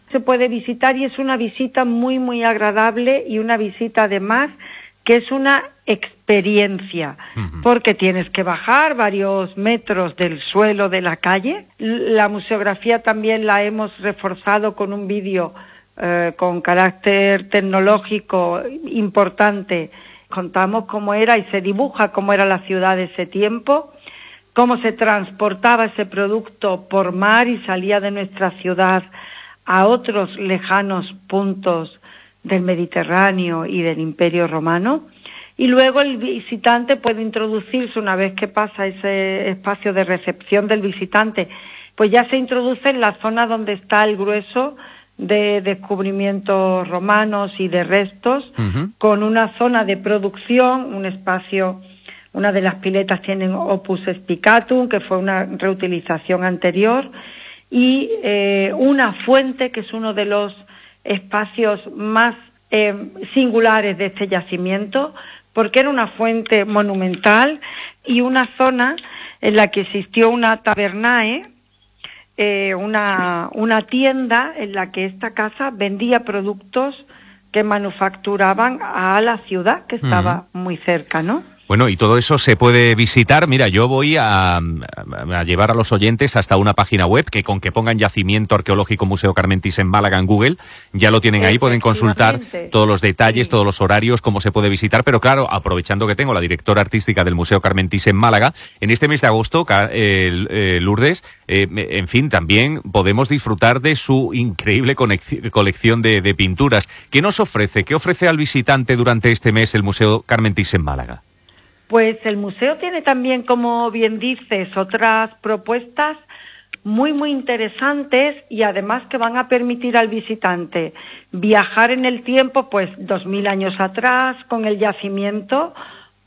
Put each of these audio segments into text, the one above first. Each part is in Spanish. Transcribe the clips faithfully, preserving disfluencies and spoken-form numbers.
Se puede visitar y es una visita muy, muy agradable y una visita además que es una experiencia, uh-huh. porque tienes que bajar varios metros del suelo de la calle. La museografía también la hemos reforzado con un vídeo eh, con carácter tecnológico importante. Contamos cómo era y se dibuja cómo era la ciudad de ese tiempo, cómo se transportaba ese producto por mar y salía de nuestra ciudad a otros lejanos puntos del Mediterráneo y del Imperio Romano, y luego el visitante puede introducirse una vez que pasa ese espacio de recepción del visitante, pues ya se introduce en la zona donde está el grueso de descubrimientos romanos y de restos, uh-huh. con una zona de producción, un espacio, una de las piletas tiene opus spicatum, que fue una reutilización anterior, y eh, una fuente que es uno de los espacios más eh, singulares de este yacimiento, porque era una fuente monumental y una zona en la que existió una tabernae, eh, una, una tienda en la que esta casa vendía productos que manufacturaban a la ciudad, que estaba uh-huh. muy cerca, ¿no? Bueno, y todo eso se puede visitar. Mira, yo voy a, a llevar a los oyentes hasta una página web que con que pongan Yacimiento Arqueológico Museo Carmentis en Málaga en Google, ya lo tienen ahí, pueden consultar todos los detalles, sí. todos los horarios, cómo se puede visitar. Pero claro, aprovechando que tengo la directora artística del Museo Carmentis en Málaga, en este mes de agosto, eh, eh, Lourdes, eh, en fin, también podemos disfrutar de su increíble colección de, de pinturas. ¿Qué nos ofrece? ¿Qué ofrece al visitante durante este mes el Museo Carmentis en Málaga? Pues el museo tiene también, como bien dices, otras propuestas muy, muy interesantes y además que van a permitir al visitante viajar en el tiempo, pues dos mil años atrás con el yacimiento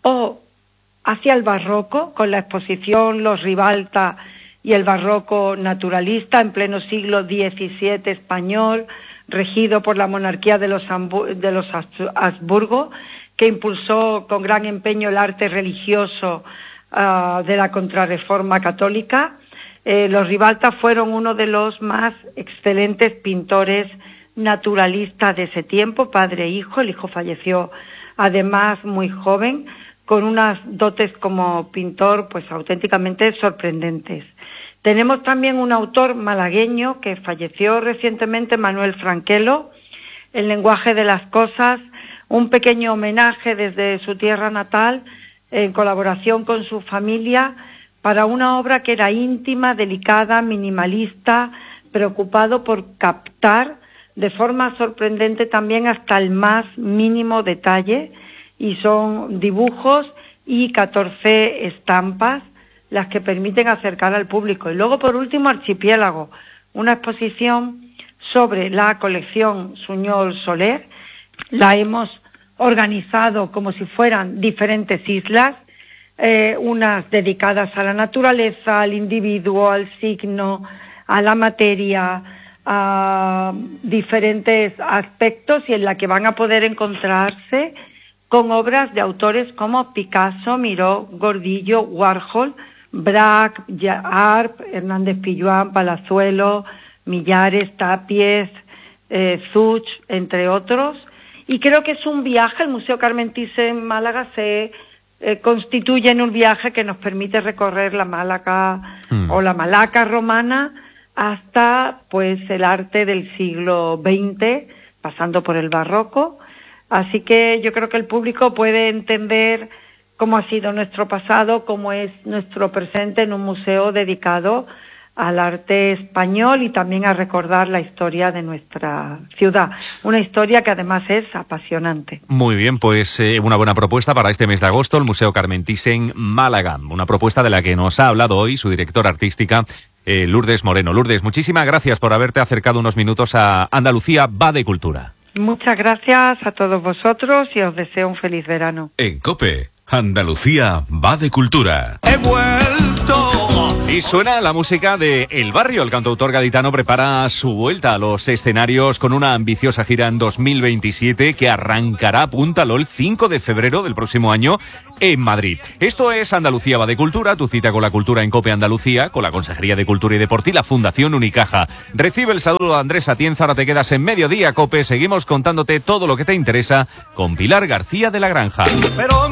o hacia el barroco con la exposición Los Ribalta y el barroco naturalista en pleno siglo diecisiete español, regido por la monarquía de los, Hambu- de los Habsburgo, que impulsó con gran empeño el arte religioso uh, de la Contrarreforma católica. Eh, los Ribalta fueron uno de los más excelentes pintores naturalistas de ese tiempo, padre e hijo. El hijo falleció además muy joven, con unas dotes como pintor pues auténticamente sorprendentes. Tenemos también un autor malagueño que falleció recientemente, Manuel Franquelo, El lenguaje de las cosas, un pequeño homenaje desde su tierra natal, en colaboración con su familia, para una obra que era íntima, delicada, minimalista, preocupado por captar de forma sorprendente también hasta el más mínimo detalle, y son dibujos y catorce estampas las que permiten acercar al público. Y luego, por último, Archipiélago, una exposición sobre la colección Suñol Soler. La hemos organizado como si fueran diferentes islas, eh, unas dedicadas a la naturaleza, al individuo, al signo, a la materia, a diferentes aspectos, y en la que van a poder encontrarse con obras de autores como Picasso, Miró, Gordillo, Warhol, Braque, Arp, Hernández Pilluán, Palazuelo, Millares, Tapies, eh, Zuch, entre otros. Y creo que es un viaje, el Museo Carmentis en Málaga se eh, constituye en un viaje que nos permite recorrer la Málaga mm. o la Malaca romana hasta pues el arte del siglo veinte, pasando por el barroco. Así que yo creo que el público puede entender cómo ha sido nuestro pasado, cómo es nuestro presente en un museo dedicado al arte español y también a recordar la historia de nuestra ciudad. Una historia que además es apasionante. Muy bien, pues eh, una buena propuesta para este mes de agosto, el Museo Carmentis en Málaga. Una propuesta de la que nos ha hablado hoy su directora artística, eh, Lourdes Moreno. Lourdes, muchísimas gracias por haberte acercado unos minutos a Andalucía va de cultura. Muchas gracias a todos vosotros y os deseo un feliz verano. En COPE, Andalucía va de cultura. He vuelto Y suena la música de El Barrio. El cantautor gaditano prepara su vuelta a los escenarios con una ambiciosa gira en dos mil veintisiete que arrancará, apúntalo, el cinco de febrero del próximo año en Madrid. Esto es Andalucía va de Cultura, tu cita con la cultura en COPE Andalucía, con la Consejería de Cultura y Deporte y la Fundación Unicaja. Recibe el saludo de Andrés Atienza, ahora te quedas en Mediodía COPE. Seguimos contándote todo lo que te interesa con Pilar García de la Granja. Pero